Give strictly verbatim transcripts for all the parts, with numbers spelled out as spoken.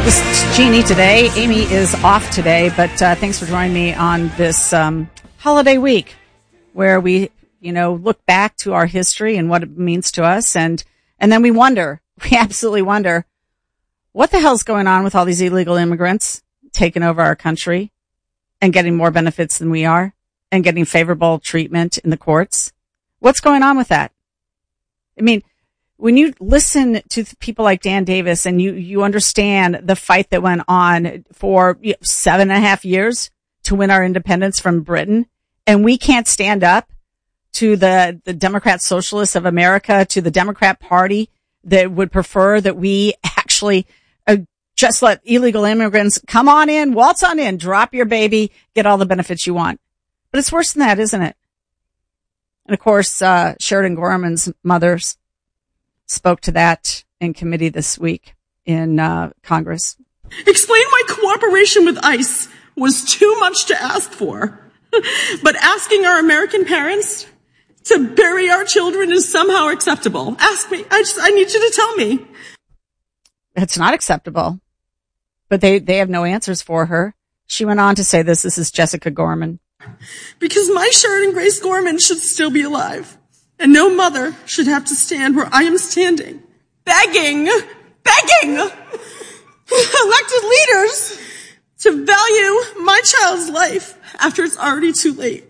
This is Jeannie today. Amy is off today, but uh, thanks for joining me on this um, holiday week where we, you know, look back to our history and what it means to us. And, and then we wonder, we absolutely wonder, what the hell's going on with all these illegal immigrants taking over our country and getting more benefits than we are and getting favorable treatment in the courts? What's going on with that? I mean, when you listen to people like Dan Davis and you, you understand the fight that went on for you know, seven and a half years to win our independence from Britain, and we can't stand up to the, the Democrat Socialists of America, to the Democrat Party that would prefer that we actually uh, just let illegal immigrants come on in, waltz on in, drop your baby, get all the benefits you want. But it's worse than that, isn't it? And of course, uh, Sheridan Gorman's mother spoke to that in committee this week in uh, Congress. Explain why cooperation with ICE was too much to ask for, but asking our American parents to bury our children is somehow acceptable. Ask me. I just, I need you to tell me. It's not acceptable, but they, they have no answers for her. She went on to say this. This is Jessica Gorman. Because my Sheridan Grace Gorman should still be alive. And no mother should have to stand where I am standing, begging, begging elected leaders to value my child's life after it's already too late.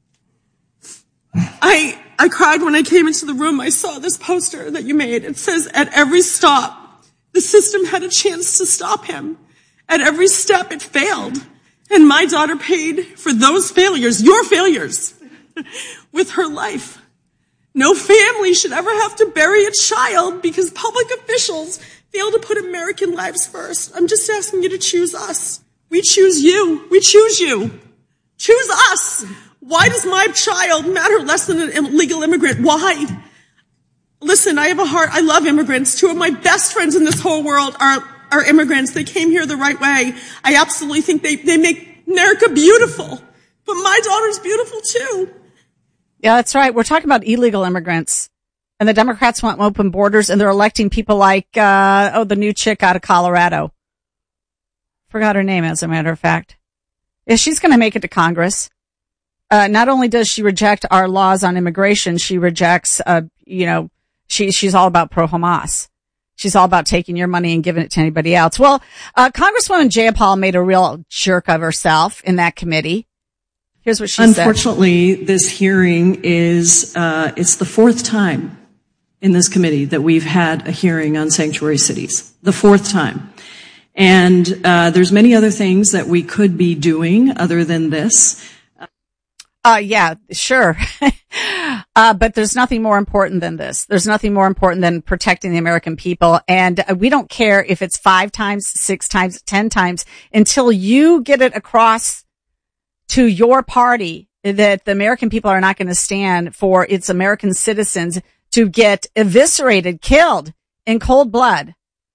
I, I cried when I came into the room. I saw this poster that you made. It says, at every stop, the system had a chance to stop him. At every step, it failed. And my daughter paid for those failures, your failures, with her life. No family should ever have to bury a child because public officials fail to put American lives first. I'm just asking you to choose us. We choose you. We choose you. Choose us. Why does my child matter less than an illegal immigrant? Why? Listen, I have a heart. I love immigrants. Two of my best friends in this whole world are, are immigrants. They came here the right way. I absolutely think they, they make America beautiful. But my daughter's beautiful too. Yeah, that's right. We're talking about illegal immigrants, and the Democrats want open borders, and they're electing people like, uh, oh, the new chick out of Colorado. Forgot her name, as a matter of fact. Yeah, she's going to make it to Congress. Uh, not only does she reject our laws on immigration, she rejects, uh, you know, she, she's all about pro-Hamas. She's all about taking your money and giving it to anybody else. Well, uh, Congresswoman Jayapal made a real jerk of herself in that committee. Here's what she said. Unfortunately, this hearing is, uh, it's the fourth time in this committee that we've had a hearing on sanctuary cities. The fourth time. And, uh, there's many other things that we could be doing other than this. Uh, yeah, sure. uh, but there's nothing more important than this. There's nothing more important than protecting the American people. And uh, we don't care if it's five times, six times, ten times until you get it across to your party that the American people are not going to stand for its American citizens to get eviscerated, killed in cold blood,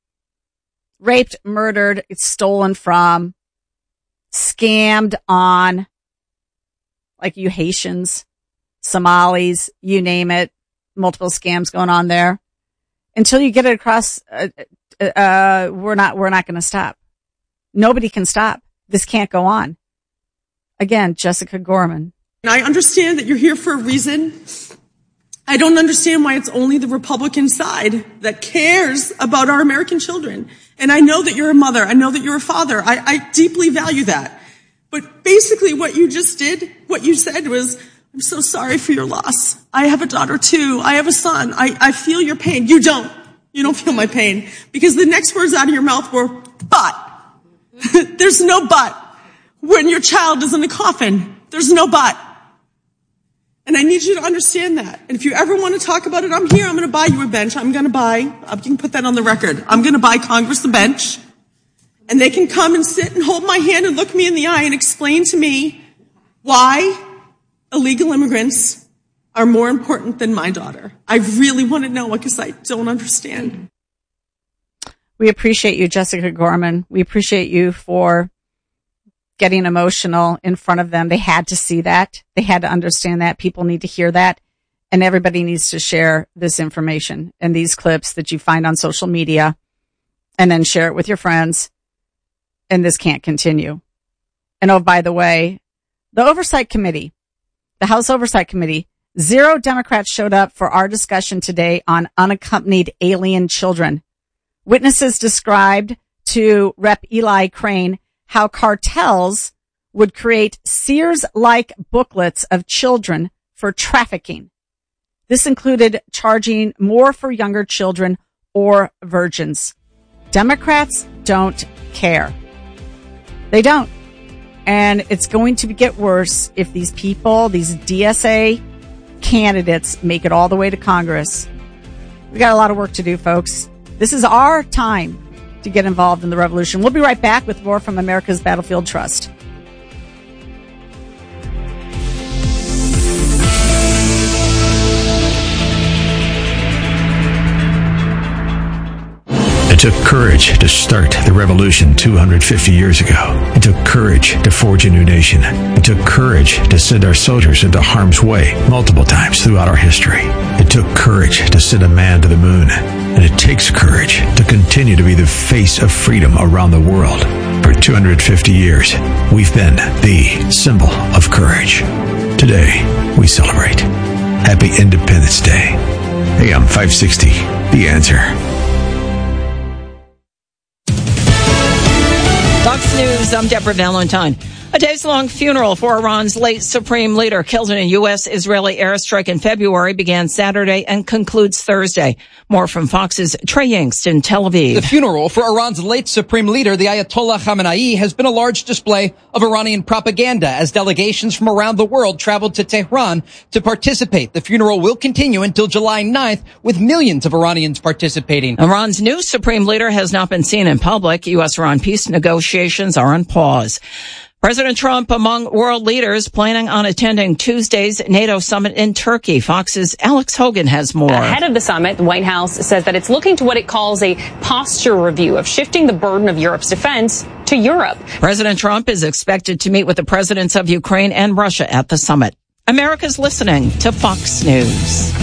raped, murdered, stolen from, scammed on, like you Haitians, Somalis, you name it, multiple scams going on there. Until you get it across, uh, uh, we're not, we're not going to stop. Nobody can stop. This can't go on. Again, Jessica Gorman. And I understand that you're here for a reason. I don't understand why it's only the Republican side that cares about our American children. And I know that you're a mother. I know that you're a father. I, I deeply value that. But basically what you just did, what you said was, I'm so sorry for your loss. I have a daughter too. I have a son. I, I feel your pain. You don't. You don't feel my pain. Because the next words out of your mouth were, but. There's no but. When your child is in a coffin, there's no but. And I need you to understand that. And if you ever want to talk about it, I'm here. I'm going to buy you a bench. I'm going to buy, you can put that on the record. I'm going to buy Congress a bench. And they can come and sit and hold my hand and look me in the eye and explain to me why illegal immigrants are more important than my daughter. I really want to know because I don't understand. We appreciate you, Jessica Gorman. We appreciate you for getting emotional in front of them. They had to see that. They had to understand that. People need to hear that. And everybody needs to share this information and these clips that you find on social media and then share it with your friends and this can't continue. And oh, by the way, the Oversight Committee, the House Oversight Committee, zero Democrats showed up for our discussion today on unaccompanied alien children. Witnesses described to Representative Eli Crane how cartels would create Sears-like booklets of children for trafficking. This included charging more for younger children or virgins. Democrats don't care. They don't. And it's going to get worse if these people, these D S A candidates, make it all the way to Congress. We got a lot of work to do, folks. This is our time to get involved in the revolution. We'll be right back with more from America's Battlefield Trust. It took courage to start the revolution two hundred fifty years ago. It took courage to forge a new nation. It took courage to send our soldiers into harm's way multiple times throughout our history. It took courage to send a man to the moon. And it takes courage to continue to be the face of freedom around the world. For two hundred fifty years, we've been the symbol of courage. Today, we celebrate. Happy Independence Day. A M five sixty, The Answer. Fox News, I'm Deborah Valentine. A days-long funeral for Iran's late supreme leader killed in a U S-Israeli airstrike in February began Saturday and concludes Thursday. More from Fox's Trey Yingst in Tel Aviv. The funeral for Iran's late supreme leader, the Ayatollah Khamenei, has been a large display of Iranian propaganda as delegations from around the world traveled to Tehran to participate. The funeral will continue until July ninth, with millions of Iranians participating. Iran's new supreme leader has not been seen in public. U S-Iran peace negotiations are on pause. President Trump among world leaders planning on attending Tuesday's NATO summit in Turkey. Fox's Alex Hogan has more. Ahead of the summit, the White House says that it's looking to what it calls a posture review of shifting the burden of Europe's defense to Europe. President Trump is expected to meet with the presidents of Ukraine and Russia at the summit. America's listening to Fox News.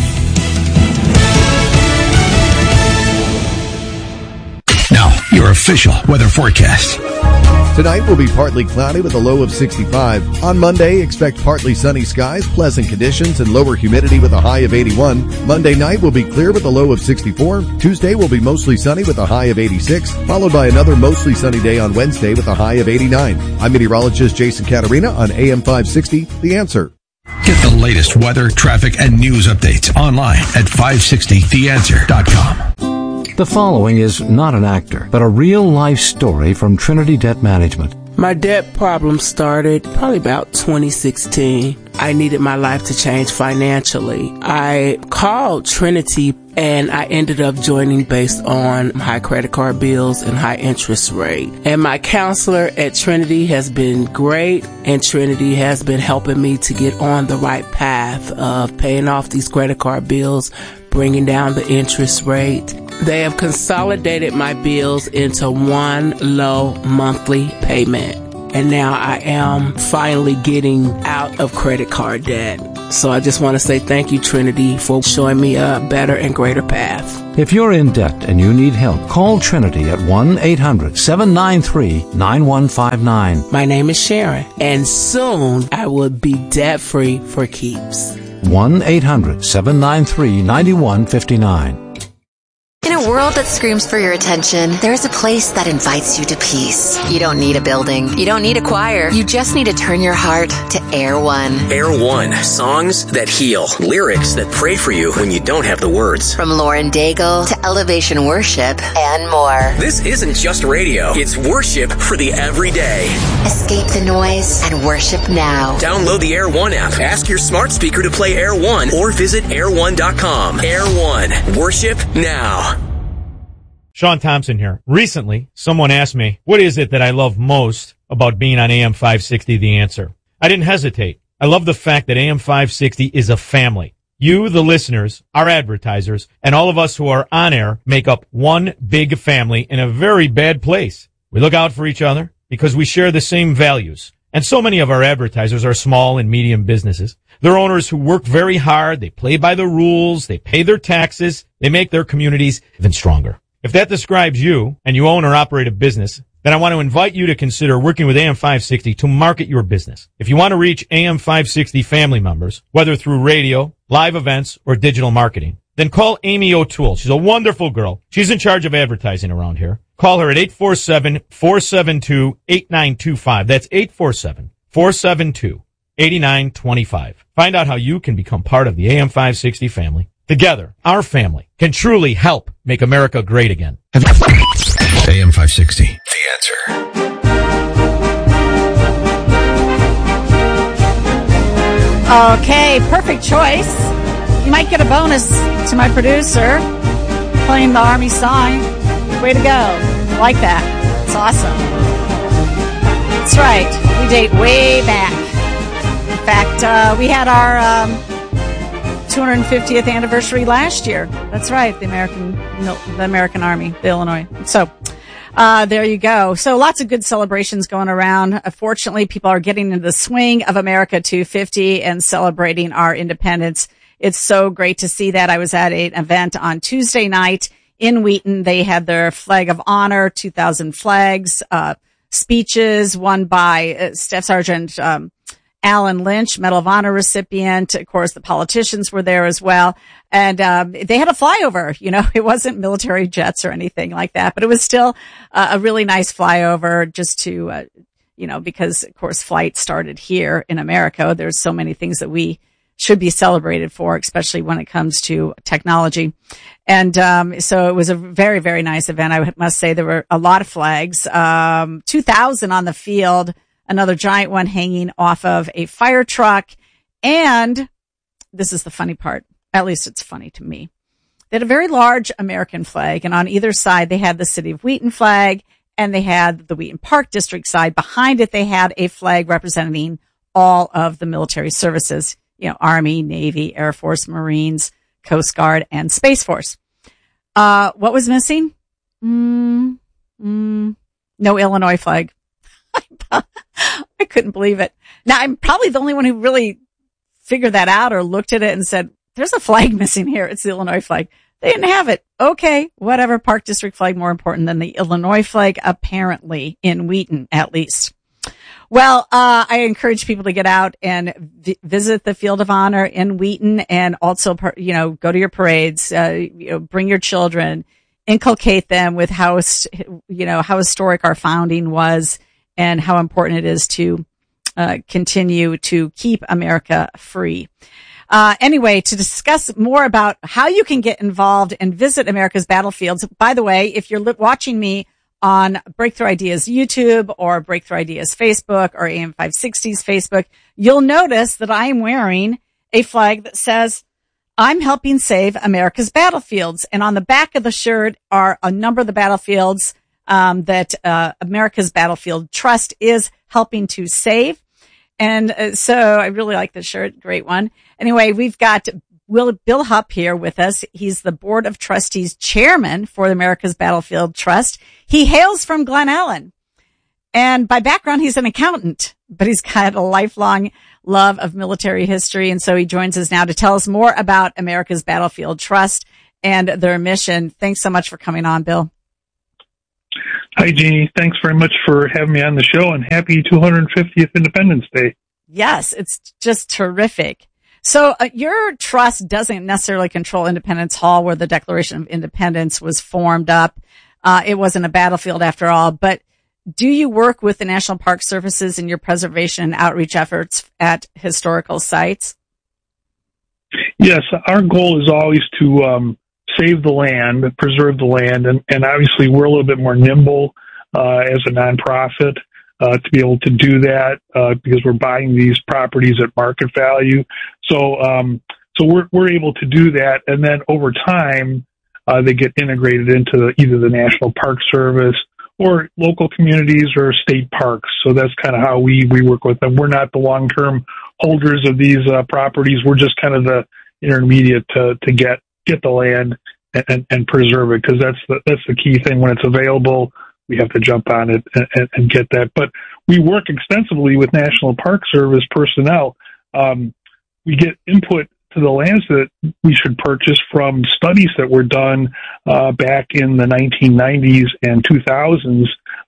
Now, your official weather forecast. Tonight will be partly cloudy with a low of sixty-five. On Monday, expect partly sunny skies, pleasant conditions, and lower humidity with a high of eighty-one. Monday night will be clear with a low of sixty-four. Tuesday will be mostly sunny with a high of eighty-six, followed by another mostly sunny day on Wednesday with a high of eighty-nine. I'm meteorologist Jason Caterina on A M five sixty, The Answer. Get the latest weather, traffic, and news updates online at five sixty the answer dot com. The following is not an actor, but a real-life story from Trinity Debt Management. My debt problem started probably about twenty sixteen. I needed my life to change financially. I called Trinity and I ended up joining based on high credit card bills and high interest rate. And my counselor at Trinity has been great, and Trinity has been helping me to get on the right path of paying off these credit card bills, bringing down the interest rate. They have consolidated my bills into one low monthly payment. And now I am finally getting out of credit card debt. So I just want to say thank you, Trinity, for showing me a better and greater path. If you're in debt and you need help, call Trinity at one eight hundred seven nine three nine one five nine. My name is Sharon, and soon I will be debt-free for keeps. one eight hundred seven nine three nine one five nine. In a world that screams for your attention, there's a place that invites you to peace. You don't need a building. You don't need a choir. You just need to turn your heart to Air One. Air One. Songs that heal. Lyrics that pray for you when you don't have the words. From Lauren Daigle to Elevation Worship and more. This isn't just radio. It's worship for the everyday. Escape the noise and worship now. Download the Air One app. Ask your smart speaker to play Air One or visit air one dot com. Air One. Worship now. Sean Thompson here. Recently, someone asked me, what is it that I love most about being on A M five sixty The Answer? I didn't hesitate. I love the fact that A M five sixty is a family. You, the listeners, our advertisers, and all of us who are on air make up one big family in a very bad place. We look out for each other because we share the same values. And so many of our advertisers are small and medium businesses. They're owners who work very hard. They play by the rules. They pay their taxes. They make their communities even stronger. If that describes you and you own or operate a business, then I want to invite you to consider working with A M five sixty to market your business. If you want to reach A M five sixty family members, whether through radio, live events, or digital marketing, then call Amy O'Toole. She's a wonderful girl. She's in charge of advertising around here. Call her at eight four seven, four seven two, eight nine two five. That's eight four seven, four seven two, eight nine two five. Find out how you can become part of the A M five sixty family. Together, our family can truly help make America great again. A M five sixty, The Answer. Okay, perfect choice. You might get a bonus to my producer playing the Army song. Way to go. I like that. It's awesome. That's right. We date way back. In fact, uh, we had our um, two hundred fiftieth anniversary last year. That's right. The American, the American Army, the Illinois. So, uh, there you go. So lots of good celebrations going around. Uh, fortunately, people are getting into the swing of America two fifty and celebrating our independence. It's so great to see that. I was at an event on Tuesday night in Wheaton. They had their Flag of Honor, two thousand flags, uh, speeches, one by uh, Staff Sergeant, um, Alan Lynch, Medal of Honor recipient. Of course, the politicians were there as well. And, um, they had a flyover, you know, it wasn't military jets or anything like that, but it was still uh, a really nice flyover just to, uh, you know, because of course flight started here in America. There's so many things that we should be celebrated for, especially when it comes to technology. And, um, so it was a very, very nice event. I must say there were a lot of flags, um, two thousand on the field, another giant one hanging off of a fire truck. And this is the funny part. At least it's funny to me. They had a very large American flag, and on either side they had the city of Wheaton flag, and they had the Wheaton Park District side. Behind it, they had a flag representing all of the military services. You know, Army, Navy, Air Force, Marines, Coast Guard, and Space Force. Uh, what was missing? Mm, mm, no Illinois flag. I couldn't believe it. Now, I'm probably the only one who really figured that out or looked at it and said, there's a flag missing here. It's the Illinois flag. They didn't have it. Okay, whatever. Park District flag more important than the Illinois flag, apparently, in Wheaton, at least. Well, uh, I encourage people to get out and v- visit the Field of Honor in Wheaton, and also, you know, go to your parades, uh, you know, bring your children, inculcate them with how, you know, how historic our founding was and how important it is to, uh, continue to keep America free. Uh, anyway, to discuss more about how you can get involved and visit America's battlefields. By the way, if you're li- watching me on Breakthrough Ideas YouTube or Breakthrough Ideas Facebook or A M five sixty's Facebook, you'll notice that I am wearing a flag that says, I'm helping save America's battlefields. And on the back of the shirt are a number of the battlefields um, that uh, America's Battlefield Trust is helping to save. And uh, so I really like the shirt. Great one. Anyway, we've got Will, Bill Hupp here with us. He's the Board of Trustees chairman for the America's Battlefield Trust. He hails from Glen Ellen. And by background, he's an accountant, but he's got a lifelong love of military history. And so he joins us now to tell us more about America's Battlefield Trust and their mission. Thanks so much for coming on, Bill. Hi, Jeannie. Thanks very much for having me on the show, and happy two hundred fiftieth Independence Day. Yes, it's just terrific. So uh, your trust doesn't necessarily control Independence Hall, where the Declaration of Independence was formed up. Uh, it wasn't a battlefield after all, but do you work with the National Park Services in your preservation and outreach efforts at historical sites? Yes, our goal is always to um, save the land, preserve the land, and, and obviously we're a little bit more nimble uh, as a nonprofit uh, to be able to do that uh, because we're buying these properties at market value. So, um, so we're we're able to do that, and then over time uh, they get integrated into either the National Park Service or local communities or state parks. So that's kind of how we, we work with them. We're not the long-term holders of these uh, properties. We're just kind of the intermediate to, to get, get the land and, and, and preserve it, because that's the, that's the key thing. When it's available, we have to jump on it and, and, and get that. But we work extensively with National Park Service personnel. Um, we get input to the lands that we should purchase from studies that were done uh, back in the nineteen nineties and two thousands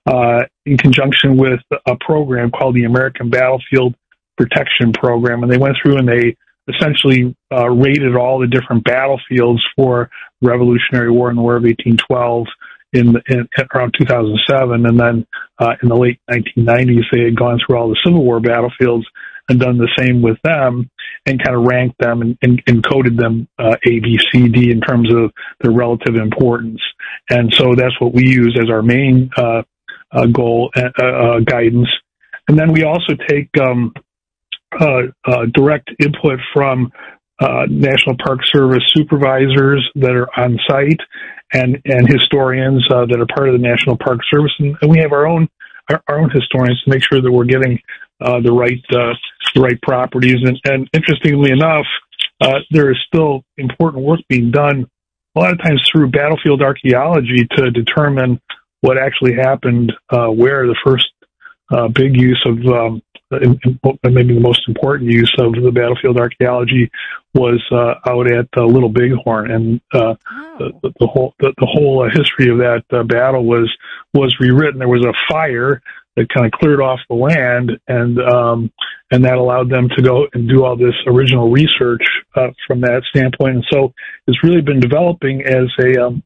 uh, in conjunction with a program called the American Battlefield Protection Program. And they went through and they essentially uh, rated all the different battlefields for the Revolutionary War and the War of eighteen twelve in, in around two thousand seven. And then uh, in the late nineteen nineties, they had gone through all the Civil War battlefields and done the same with them and kind of ranked them and, and, and coded them uh, A, B, C, D in terms of their relative importance. And so that's what we use as our main uh, uh, goal uh, uh, guidance. And then we also take um, uh, uh, direct input from uh, National Park Service supervisors that are on site and, and historians uh, that are part of the National Park Service. And, and we have our own our, our own historians to make sure that we're getting uh, the right uh, the right properties. And, and interestingly enough, uh, there is still important work being done a lot of times through battlefield archaeology to determine what actually happened, uh, where the first uh, big use of, um, maybe the most important use of the battlefield archaeology was uh, out at uh, Little Bighorn, and uh, oh. the, the whole the, the whole uh, history of that uh, battle was was rewritten. There was a fire that kind of cleared off the land, and um, and that allowed them to go and do all this original research uh, from that standpoint. And so it's really been developing as a um,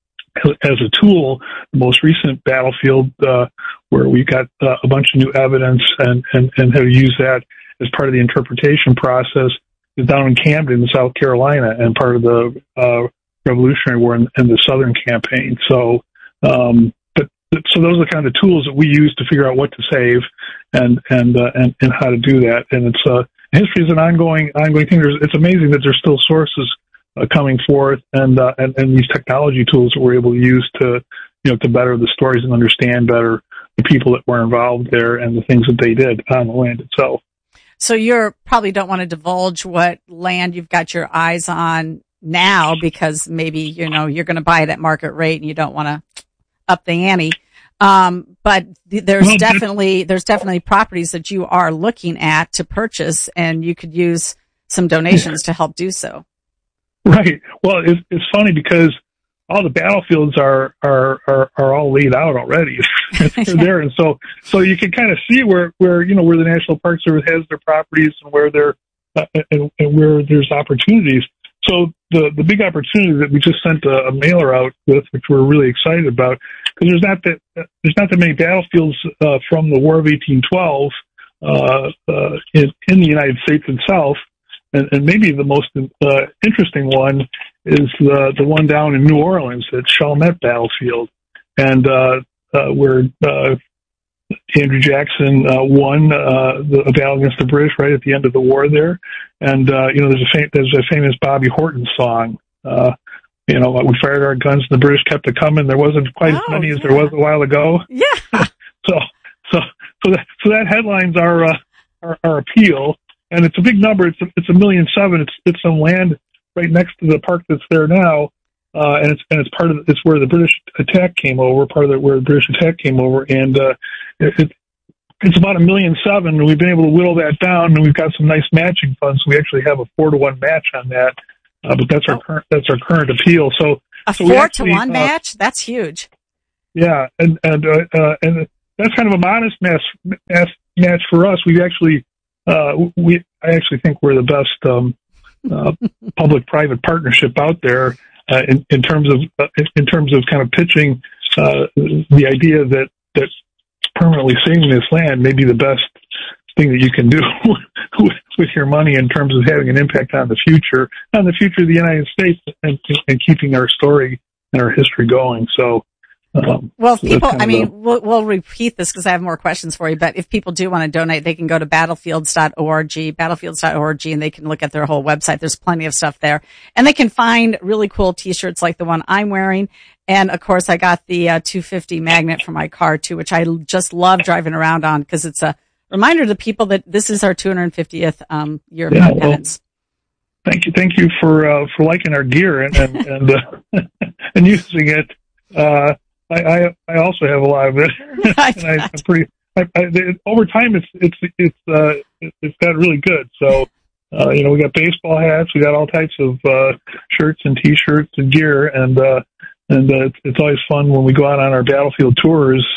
as a tool. The most recent battlefield uh, where we got uh, a bunch of new evidence and, and, and have used that as part of the interpretation process is down in Camden, South Carolina, and part of the uh, Revolutionary War and, and the Southern Campaign. So, um, but, so those are kind of the tools that we use to figure out what to save and and uh, and, and how to do that. And it's uh, history is an ongoing ongoing thing. There's, it's amazing that there's still sources uh, coming forth and, uh, and and these technology tools that we're able to use to you know to better the stories and understand better the people that were involved there and the things that they did on the land itself. So you probably don't want to divulge what land you've got your eyes on now because maybe, you know, you're going to buy it at market rate and you don't want to up the ante. Um, but th- there's well, definitely, there's definitely properties that you are looking at to purchase, and you could use some donations to help do so. Right. Well, it's, it's funny because all the battlefields are, are, are, are all laid out already. They're yeah. there. And so, so you can kind of see where, where, you know, where the National Park Service has their properties and where they're, uh, and, and where there's opportunities. So the, the big opportunity that we just sent a, a mailer out with, which we're really excited about, because there's not that, there's not that many battlefields, uh, from the War of eighteen twelve, uh, uh, in, in the United States itself. And, and maybe the most uh, interesting one is the the one down in New Orleans at Chalmette Battlefield, and uh, uh, where uh, Andrew Jackson uh, won uh, the a battle against the British right at the end of the war there. And uh, you know, there's a fam- there's a famous Bobby Horton song. Uh, you know, we fired our guns, and the British kept it coming. There wasn't quite oh, as many yeah. as there was a while ago. Yeah. so so so that so that headlines our uh, our, our appeal. And it's a big number. It's a, it's a million seven. It's it's some land right next to the park that's there now, uh, and it's and it's part of it's where the British attack came over. Part of the, where the British attack came over, and uh, it, it it's about a million seven. And we've been able to whittle that down, and we've got some nice matching funds. So we actually have a four to one match on that. Uh, but that's our oh. current that's our current appeal. So a so four actually, to one uh, match. That's huge. Yeah, and and uh, uh, and that's kind of a modest match match, match for us. We actually. Uh, we, I actually think we're the best um, uh, public-private partnership out there uh, in, in terms of uh, in terms of kind of pitching uh, the idea that that permanently saving this land may be the best thing that you can do with, with your money in terms of having an impact on the future, on the future of the United States, and, and keeping our story and our history going. So. Um, well, if people, I mean, a, we'll, we'll repeat this because I have more questions for you, but if people do want to donate, they can go to battlefields dot org, battlefields dot org, and they can look at their whole website. There's plenty of stuff there. And they can find really cool t-shirts like the one I'm wearing. And of course, I got the uh, two fifty magnet for my car too, which I just love driving around on because it's a reminder to people that this is our two hundred fiftieth um, year of yeah, independence. Well, thank you. Thank you for, uh, for liking our gear and, and, and, uh, and using it. Uh, I, I, I also have a lot of it. and I, I'm pretty, I, I, over time, it's, it's, it's, uh, it's got really good. So, uh, you know, we got baseball hats, we got all types of, uh, shirts and t-shirts and gear. And, uh, and, uh, it's, it's always fun when we go out on our battlefield tours,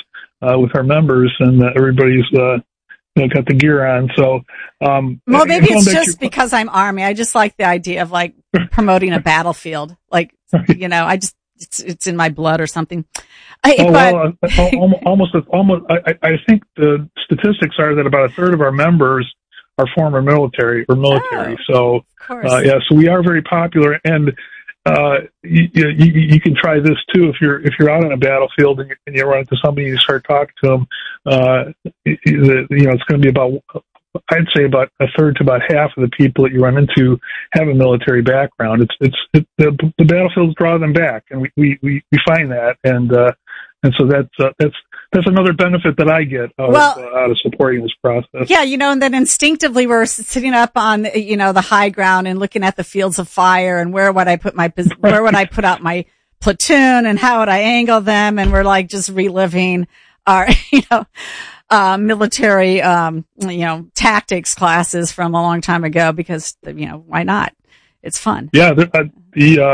uh, with our members, and uh, everybody's uh, you know, got the gear on. So, um, well, maybe it's just because I'm Army. I just like the idea of like promoting a battlefield. Like, you know, I just it's it's in my blood or something. I, oh, but, well, uh, almost, almost. I, I think the statistics are that about a third of our members are former military or military. Oh, so, uh, yeah, so we are very popular, and uh, you, you, you can try this too if you're if you're out on a battlefield and you, and you run into somebody and you start talking to them. Uh, you know, it's going to be about, I'd say about a third to about half of the people that you run into have a military background. It's it's it, the, the battlefields draw them back, and we we we, we find that, and uh, and so that's uh, that's. That's another benefit that I get out, well, of, uh, out of supporting this process. Yeah, you know, and then instinctively we're sitting up on, you know, the high ground and looking at the fields of fire and where would I put my, where would I put out my platoon and how would I angle them? And we're like just reliving our, you know, uh, military, um, you know, tactics classes from a long time ago because, you know, why not? It's fun. Yeah. The, uh, the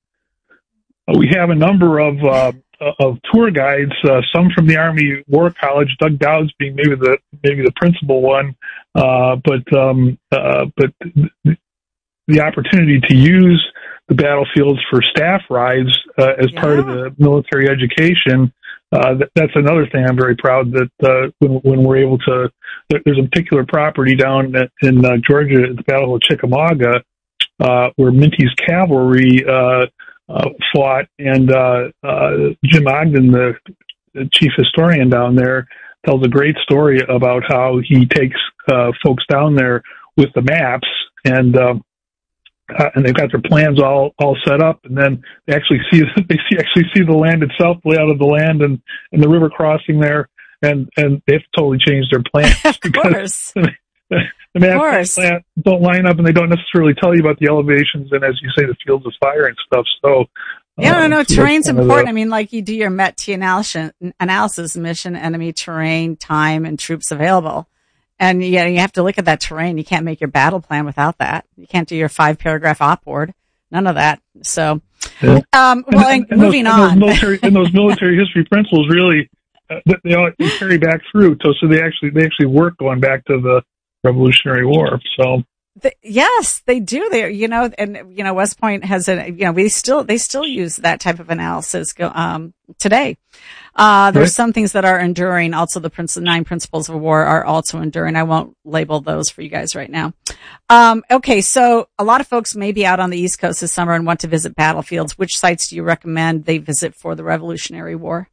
uh, we have a number of, uh, of tour guides, uh, some from the Army War College, Doug Dowds being maybe the maybe the principal one, uh, but um, uh, but the opportunity to use the battlefields for staff rides uh, as yeah. part of the military education, uh, th- that's another thing I'm very proud that uh, when, when we're able to. There's a particular property down in uh, Georgia at the Battle of Chickamauga uh, where Minty's cavalry. Uh, Uh, fought, and uh, uh, Jim Ogden, the, the chief historian down there, tells a great story about how he takes uh, folks down there with the maps, and uh, uh, and they've got their plans all, all set up, and then they actually see they see actually see the land itself, the layout of the land, and, and the river crossing there, and, and they have to totally change their plans of because course. The maps don't line up, and they don't necessarily tell you about the elevations and, as you say, the fields of fire and stuff. So, yeah, no, um, no, so terrain's important. The, I mean, like you do your M E T analysis, analysis, mission, enemy, terrain, time, and troops available. And yeah, you have to look at that terrain. You can't make your battle plan without that. You can't do your five paragraph op board. None of that. So, yeah. um, well, and, and, and moving those, on. And those, military, and those military history principles really, uh, they, all, they carry back through. So, so they actually, they actually work going back to the Revolutionary War. So the, yes, they do. They, you know, and you know, West Point has a, you know, we still they still use that type of analysis go, um, today. Uh, there's right. some things that are enduring. Also, the princ- nine principles of war are also enduring. I won't label those for you guys right now. Um, okay, so a lot of folks may be out on the East Coast this summer and want to visit battlefields. Which sites do you recommend they visit for the Revolutionary War?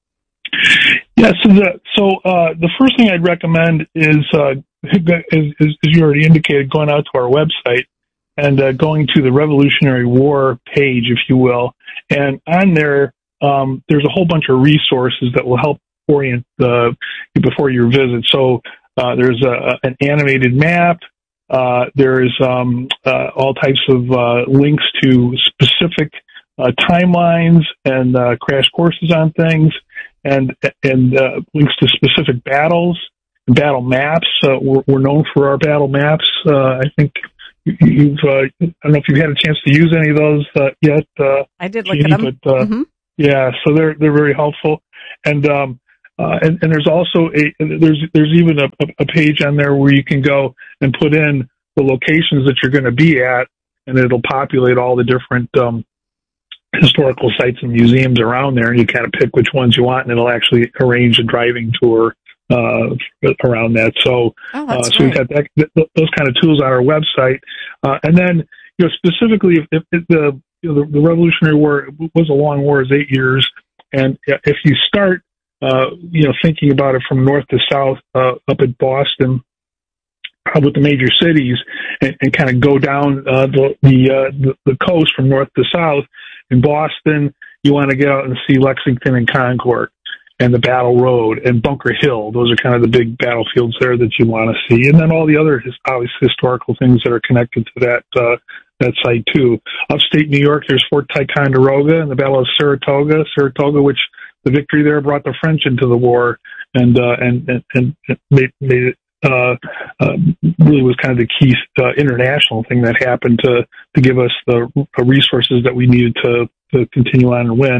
Yeah, so the so uh, the first thing I'd recommend is. Uh, As, as you already indicated, going out to our website and uh, going to the Revolutionary War page, if you will. And on there, um, there's a whole bunch of resources that will help orient uh, before your visit. So uh, there's a, an animated map. Uh, there's um, uh, all types of uh, links to specific uh, timelines and uh, crash courses on things, and and uh, links to specific battles. Battle maps. Uh, we're, we're known for our battle maps. Uh, I think you, you've, uh, I don't know if you've had a chance to use any of those uh, yet. Uh, I did look Jeannie, at them. But, uh, mm-hmm. Yeah, so they're, they're very helpful. And, um, uh, and, and there's also a, there's, there's even a, a page on there where you can go and put in the locations that you're going to be at, and it'll populate all the different, um, historical sites and museums around there, and you kind of pick which ones you want, and it'll actually arrange a driving tour Uh, around that. So, oh, uh, so great. we've got that, th- those kind of tools on our website. Uh, and then, you know, specifically if, if, if the, you know, the, the Revolutionary War was a long war, it's eight years. And if you start, uh, you know, thinking about it from north to south, uh, up at Boston, uh, with the major cities, and, and kind of go down, uh, the, the, uh, the, the coast from north to south. In Boston, you want to get out and see Lexington and Concord, and the Battle Road and Bunker Hill. Those are kind of the big battlefields there that you want to see. And then all the other his, obvious historical things that are connected to that, uh, that site too. Upstate New York, there's Fort Ticonderoga and the Battle of Saratoga, Saratoga, which the victory there brought the French into the war and, uh, and, and, and made, made it, uh, uh, really was kind of the key, uh, international thing that happened to, to give us the resources that we needed to, to continue on and win.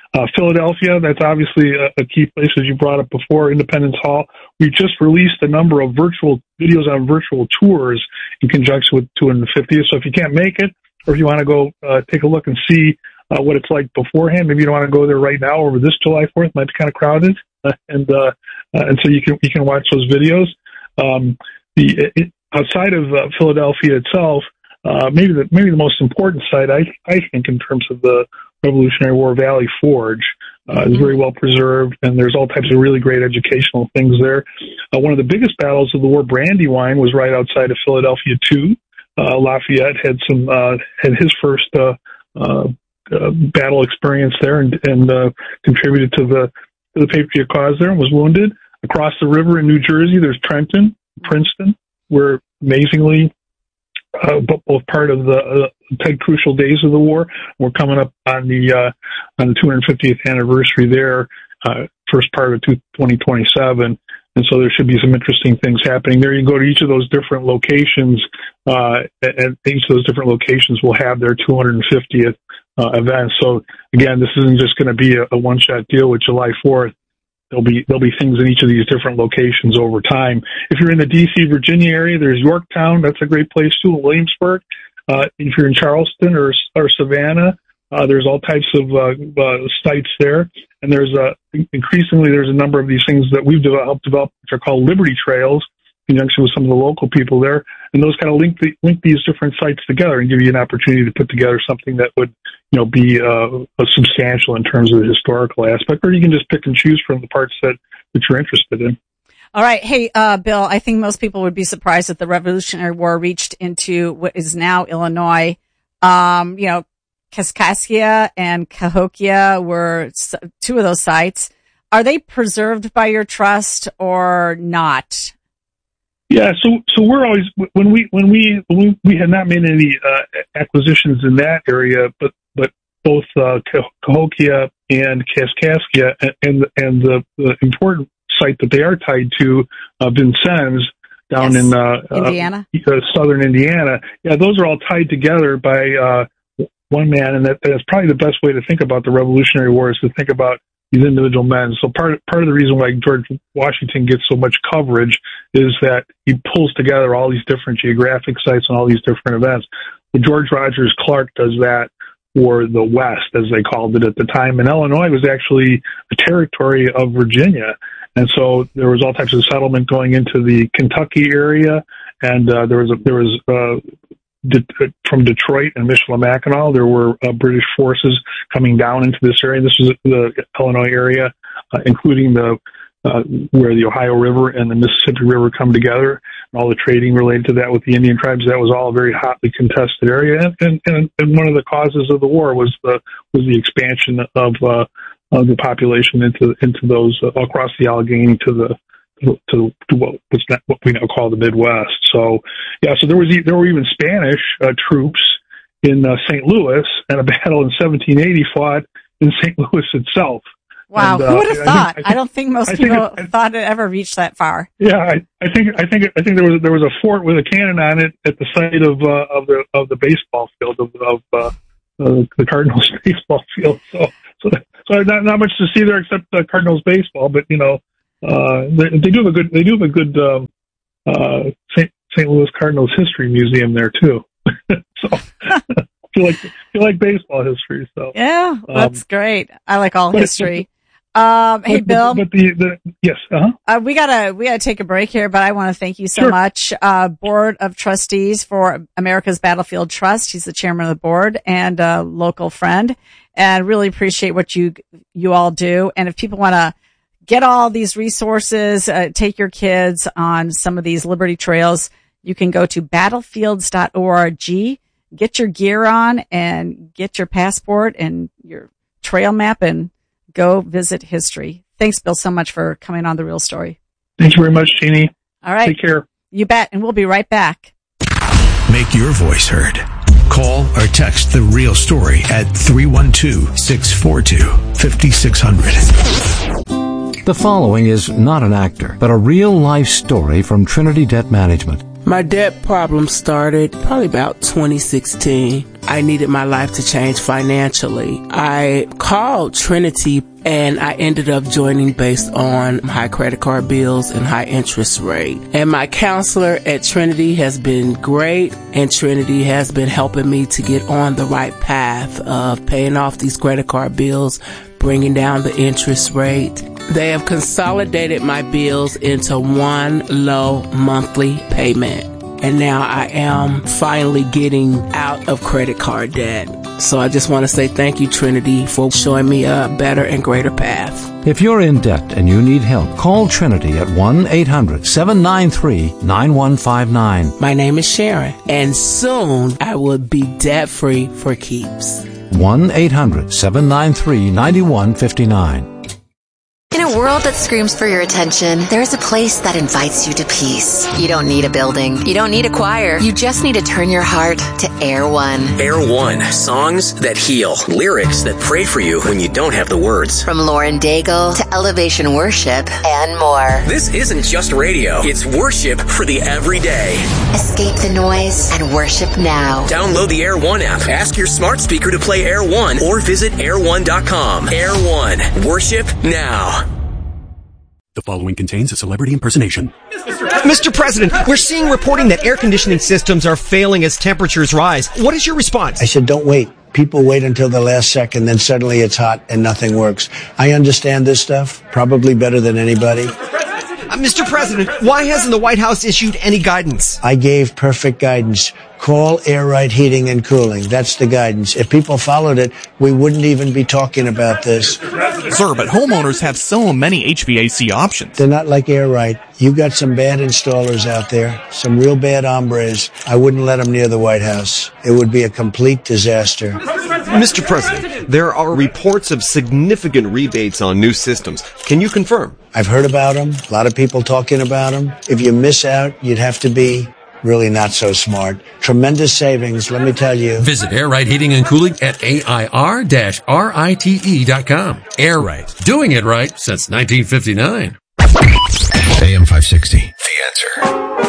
Uh, Philadelphia, that's obviously a, a key place, as you brought up before, Independence Hall. We just released a number of virtual videos on virtual tours in conjunction with two hundred fiftieth. So if you can't make it, or if you want to go uh, take a look and see uh, what it's like beforehand, maybe you don't want to go there right now over this July fourth, might be kind of crowded, uh, and uh, uh, and so you can you can watch those videos. Um, the it, outside of uh, Philadelphia itself, uh, maybe the maybe the most important site I I think in terms of the Revolutionary War, Valley Forge, uh, mm-hmm. is very well preserved, and there's all types of really great educational things there. Uh, one of the biggest battles of the war, Brandywine, was right outside of Philadelphia too. Uh, Lafayette had some uh, had his first uh, uh, uh, battle experience there, and, and uh, contributed to the to the Patriot cause there, and was wounded. Across the river in New Jersey, there's Trenton, Princeton, where amazingly uh, both part of the uh, ten crucial days of the war. We're coming up on the uh, on the two hundred fiftieth anniversary there, uh, first part of twenty twenty-seven. And so there should be some interesting things happening there. You can go to each of those different locations, uh, and each of those different locations will have their two hundred fiftieth uh, events. So again, this isn't just going to be a, a one-shot deal with July fourth. There'll be there'll be things in each of these different locations over time. If you're in the D C, Virginia area, there's Yorktown. That's a great place too. Williamsburg. Uh, if you're in Charleston or or Savannah, uh, there's all types of uh, uh, sites there. And there's a increasingly there's a number of these things that we've developed, helped develop, which are called Liberty Trails, in conjunction with some of the local people there. And those kind of link the, link these different sites together and give you an opportunity to put together something that would, you know, be uh, substantial in terms of the historical aspect. Or you can just pick and choose from the parts that, that you're interested in. All right. Hey, uh, Bill, I think most people would be surprised that the Revolutionary War reached into what is now Illinois. Um, you know, Kaskaskia and Cahokia were two of those sites. Are they preserved by your trust or not? Yeah, so so we're always when we when we when we, we had not made any uh, acquisitions in that area, but but both uh, Cahokia and Kaskaskia and and, and the, the important site that they are tied to, uh, Vincennes down yes. in uh, Indiana, uh, southern Indiana. Yeah, those are all tied together by uh, one man, and that, that's probably the best way to think about the Revolutionary War, is to think about these individual men. So part part of the reason why George Washington gets so much coverage is that he pulls together all these different geographic sites and all these different events. But George Rogers Clark does that for the West, as they called it at the time. And Illinois was actually a territory of Virginia. And so there was all types of settlement going into the Kentucky area, and uh, there was a, there was uh, De- from Detroit and Michilimackinac, there were uh, British forces coming down into this area. This was the Illinois area, uh, including the uh, where the Ohio River and the Mississippi River come together, and all the trading related to that with the Indian tribes. That was all a very hotly contested area, and, and, and, and one of the causes of the war was the was the expansion of uh, of the population into into those uh, across the Allegheny to the to, to what, what's not, what we now call the Midwest. So, yeah, so there was there were even Spanish uh, troops in uh, Saint Louis, and a battle in seventeen eighty fought in Saint Louis itself. Wow, and, who uh, would have I thought? think, I, I don't think most I people think it, thought it ever reached that far. Yeah, I, I think I think I think there was there was a fort with a cannon on it at the site of uh, of the of the baseball field of, of uh, uh, the Cardinals baseball field. So so, so not not much to see there except uh, Cardinals baseball, but you know. Uh, they, they do have a good, they do have a good, um, uh, Saint Saint Louis Cardinals history museum there too. So, I feel like, feel like baseball history. So, yeah, that's um, great. I like all but, history. Um, hey, but, Bill, but the, the, yes, uh-huh. uh, we gotta, we gotta take a break here, but I want to thank you so sure. much. Uh, Board of Trustees for America's Battlefield Trust. He's the chairman of the board and a local friend, and really appreciate what you, you all do. And if people want to get all these resources, uh, take your kids on some of these Liberty Trails, you can go to battlefields dot org, get your gear on and get your passport and your trail map and go visit history. Thanks, Bill, so much for coming on The Real Story. Thank you very much, Jeannie. All right. Take care. You bet. And we'll be right back. Make your voice heard. Call or text The Real Story at three one two, six four two, five six zero zero. The following is not an actor, but a real-life story from Trinity Debt Management. My debt problem started probably about twenty sixteen. I needed my life to change financially. I called Trinity and I ended up joining based on high credit card bills and high interest rate. And my counselor at Trinity has been great, and Trinity has been helping me to get on the right path of paying off these credit card bills, bringing down the interest rate. They have consolidated my bills into one low monthly payment. And now I am finally getting out of credit card debt. So I just want to say thank you, Trinity, for showing me a better and greater path. If you're in debt and you need help, call Trinity at one eight hundred seven nine three nine one five nine. My name is Sharon, and soon I will be debt-free for keeps. one eight hundred seven nine three nine one five nine. In a world that screams for your attention, there's a place that invites you to peace. You don't need a building. You don't need a choir. You just need to turn your heart to Air One. Air One. Songs that heal. Lyrics that pray for you when you don't have the words. From Lauren Daigle to Elevation Worship and more. This isn't just radio. It's worship for the everyday. Escape the noise and worship now. Download the Air One app. Ask your smart speaker to play Air One or visit air one dot com. Air One. Worship now. The following contains a celebrity impersonation. Mister President, we're seeing reporting that air conditioning systems are failing as temperatures rise. What is your response? I said, don't wait. People wait until the last second, then suddenly it's hot and nothing works. I understand this stuff probably better than anybody. Uh, Mister President, why hasn't the White House issued any guidance? I gave perfect guidance. Call Air Right Heating and Cooling. That's the guidance. If people followed it, we wouldn't even be talking about this. Sir, but homeowners have so many H V A C options. They're not like Air Right. You got some bad installers out there, some real bad hombres. I wouldn't let them near the White House. It would be a complete disaster. Mister President, there are reports of significant rebates on new systems. Can you confirm? I've heard about them. A lot of people talking about them. If you miss out, you'd have to be really not so smart. Tremendous savings, let me tell you. Visit Air Right Heating and Cooling at A I R R I T E dot com. Air Right. Doing it right since nineteen fifty-nine. A M five sixty. The Answer.